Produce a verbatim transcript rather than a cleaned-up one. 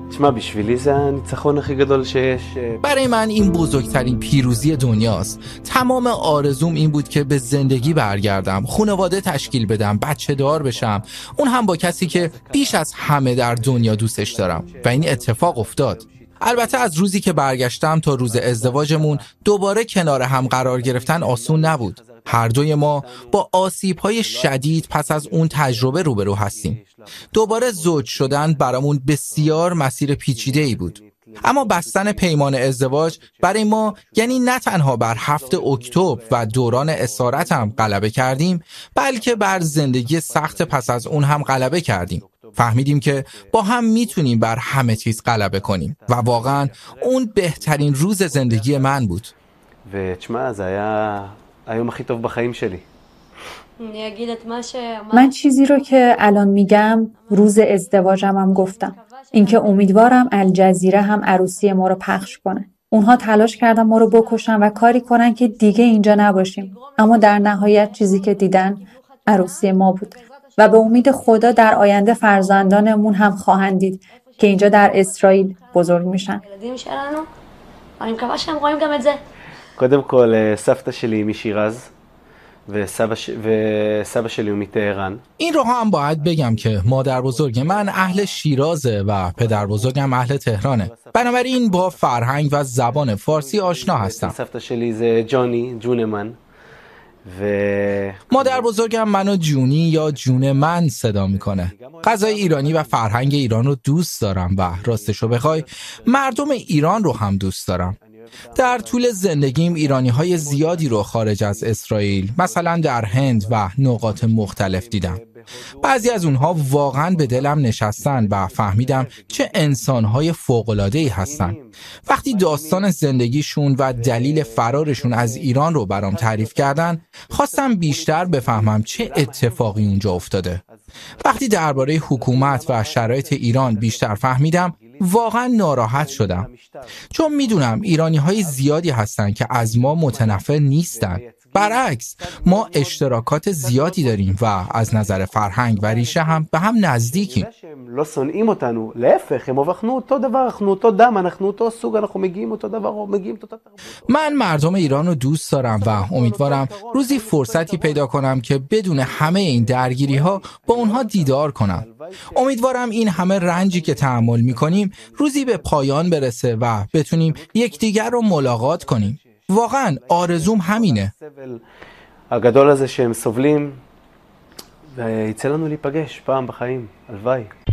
תשמע, בשבילי זה הניצחון הכי גדול שיש. برای من این بزرگترین پیروزی دنیاست. تمام آرزوم این بود که به زندگی برگردم، خانواده تشکیل بدم، بچه دار بشم، اون هم با کسی که بیش از همه در دنیا دوستش دارم و این اتفاق افتاد. البته از روزی که برگشتم تا روز ازدواجمون دوباره کنار هم قرار گرفتن آسون نبود. هر دوی ما با آسیب‌های شدید پس از اون تجربه روبرو هستیم. دوباره زوج شدن برامون بسیار مسیر پیچیده‌ای بود. اما بستن پیمان ازدواج برای ما یعنی نه تنها بر هفت اکتبر و دوران اسارت هم غلبه کردیم، بلکه بر زندگی سخت پس از اون هم غلبه کردیم. فهمیدیم که با هم میتونیم بر همه چیز غلبه کنیم و واقعا اون بهترین روز زندگی من بود. و تشمع זה היה היום הכי טוב בחיים שלי. من چیزی رو که الان میگم روز ازدواجم هم گفتم، اینکه امیدوارم الجزیره هم عروسی ما رو پخش کنه. اونها تلاش کردن ما رو بکشن و کاری کنن که دیگه اینجا نباشیم، اما در نهایت چیزی که دیدن عروسی ما بود و به امید خدا در آینده فرزندانمون هم خواهند دید که اینجا در اسرائیل بزرگ میشن. קודם כל, סבתא שלי משירז וסבא ש... וסבא שלי הוא מטהרן. این رو هم باید بگم که مادر بزرگ من اهل شیرازه و پدر بزرگم اهل تهرانه. بنابراین با فرهنگ و زبان فارسی آشنا هستم. סבתא שלי זה جانی، جون من. و مادر بزرگم منو جونی یا جون من صدا میکنه. غذای ایرانی و فرهنگ ایران رو دوست دارم و راستشو بخوای مردم ایران رو هم دوست دارم. در طول زندگیم ایرانی‌های زیادی رو خارج از اسرائیل، مثلا در هند و نقاط مختلف دیدم. بعضی از اونها واقعاً به دلم نشستن و فهمیدم چه انسان‌های فوق‌العاده‌ای هستن. وقتی داستان زندگیشون و دلیل فرارشون از ایران رو برام تعریف کردن، خواستم بیشتر بفهمم چه اتفاقی اونجا افتاده. وقتی درباره حکومت و شرایط ایران بیشتر فهمیدم، واقعا ناراحت شدم، چون میدونم ایرانی های زیادی هستن که از ما متنفر نیستن. برعکس، ما اشتراکات زیادی داریم و از نظر فرهنگ و ریشه هم به هم نزدیکیم. לא שונאים אותנו, להפך, הם אנחנו אותו דבר, אנחנו אותו דם, אנחנו אותו סוג, אנחנו מגיעים אותו דבר, מגיעים אותו תרבות. من مردم ایران رو دوست دارم و امیدوارم روزی فرصتی پیدا کنم که بدون همه این درگیری ها با اونها دیدار کنم. امیدوارم این همه رنجی که تحمل میکنیم روزی به پایان برسه و بتونیم یکدیگر رو ملاقات کنیم. واقعا آرزوم همینه. הגדול הזה שהם סובלים, ויצא לנו להיפגש פעם בחיים, הלוואי.